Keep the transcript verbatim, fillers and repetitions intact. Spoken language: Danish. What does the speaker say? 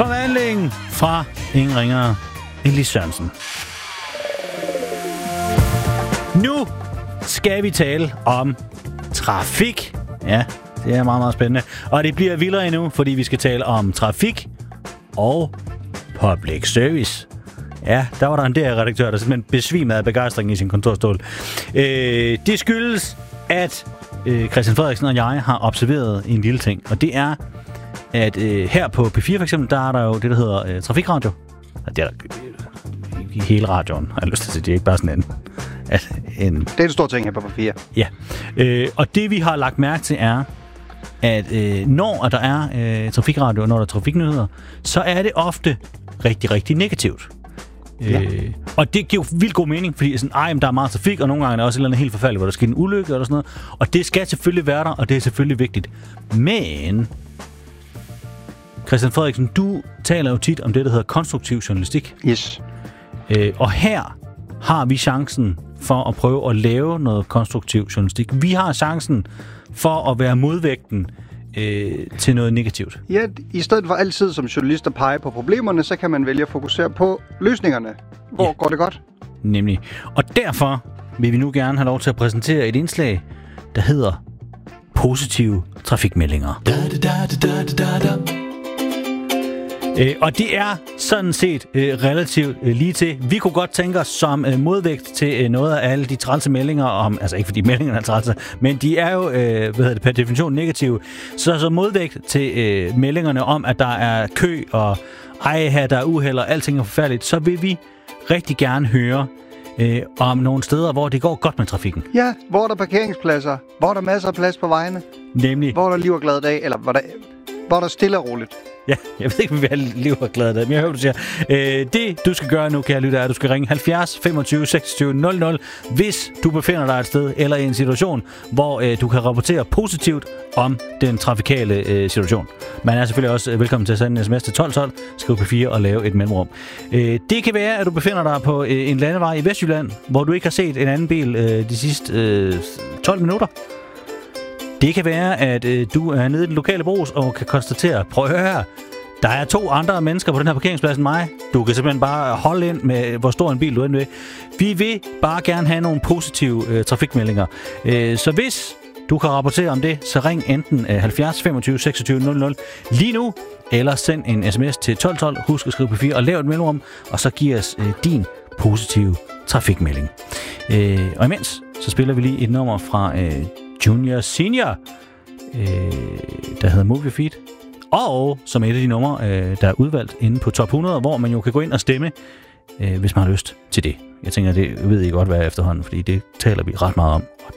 Forvandling fra ingen ringere end Lis Sørensen. Nu skal vi tale om trafik. Ja, det er meget, meget spændende. Og det bliver vildere endnu, fordi vi skal tale om trafik og public service. Ja, der var der en D R-redaktør, der simpelthen besvimede af begejstring i sin kontorstol. Øh, det skyldes, at øh, Christian Frederiksen og jeg har observeret en lille ting. Og det er, at øh, her på P fire for eksempel, der er der jo det, der hedder øh, trafikradio. Det er der øh, i hele radioen, har jeg lyst til at sige. Det er ikke bare sådan en... At en det er en stor ting her på P fire. Ja, øh, og det vi har lagt mærke til er, at øh, når der er øh, trafikradio, og når der er trafiknyheder, så er det ofte rigtig, rigtig negativt. Ja. Øh, og det giver jo vildt god mening, fordi sådan, ej, der er meget trafik, og nogle gange er der også et eller andet helt forfærdeligt, hvor der sker en ulykke eller sådan noget. Og det skal selvfølgelig være der, og det er selvfølgelig vigtigt. Men Christian Frederiksen, du taler jo tit om det, der hedder konstruktiv journalistik. Yes. Øh, og her har vi chancen for at prøve at lave noget konstruktiv journalistik. Vi har chancen for at være modvægten øh, til noget negativt. Ja, i stedet for altid som journalist at pege på problemerne, så kan man vælge at fokusere på løsningerne. Hvor ja. Går det godt? Nemlig. Og derfor vil vi nu gerne have lov til at præsentere et indslag, der hedder positive trafikmeldinger. Da, da, da, da, da, da. Øh, og det er sådan set øh, relativt øh, lige til. Vi kunne godt tænke os som øh, modvægt til øh, noget af alle de trælse meldinger om, altså ikke fordi meldingerne er trælse, men de er jo, øh, hvad hedder det, per definition negative. Så som modvægt til øh, meldingerne om, at der er kø og ej her, der er uheld og alting er forfærdeligt, så vil vi rigtig gerne høre øh, om nogle steder, hvor det går godt med trafikken. Ja, hvor er der parkeringspladser, hvor er der masser af plads på vejene, nemlig hvor er der liv og glad dag, eller hvor der, hvor er der stille og roligt. Ja, jeg ved ikke, om vi har liv og glad af, men jeg hører, du siger. Øh, det, du skal gøre nu, kære lytter, er, at du skal ringe halvfjerds femogtyve seksogtyve nul nul, hvis du befinder dig et sted eller i en situation, hvor øh, du kan rapportere positivt om den trafikale øh, situation. Man er selvfølgelig også øh, velkommen til at sende en sms til tolv tolv, skriv P fire og lave et mellemrum. Øh, det kan være, at du befinder dig på øh, en landevej i Vestjylland, hvor du ikke har set en anden bil øh, de sidste øh, tolv minutter. Det kan være, at øh, du er nede i den lokale Brugs og kan konstatere, prøv at høre her, der er to andre mennesker på den her parkeringsplads end mig. Du kan simpelthen bare holde ind med, hvor stor en bil du er inde ved. Vi vil bare gerne have nogle positive øh, trafikmeldinger. Øh, så hvis du kan rapportere om det, så ring enten øh, halvfjerds femogtyve seksogtyve nul nul lige nu, eller send en sms til tolv tolv. Husk at skrive P fire og lav et mellemrum, og så giv os øh, din positive trafikmelding. Øh, og imens, så spiller vi lige et nummer fra... Øh, Junior Senior, øh, der hedder Movie Feed, og som er et af de numre, øh, der er udvalgt inde på top hundrede, hvor man jo kan gå ind og stemme, øh, hvis man har lyst til det. Jeg tænker, det ved I godt, hvad er efterhånden, fordi det taler vi ret meget om.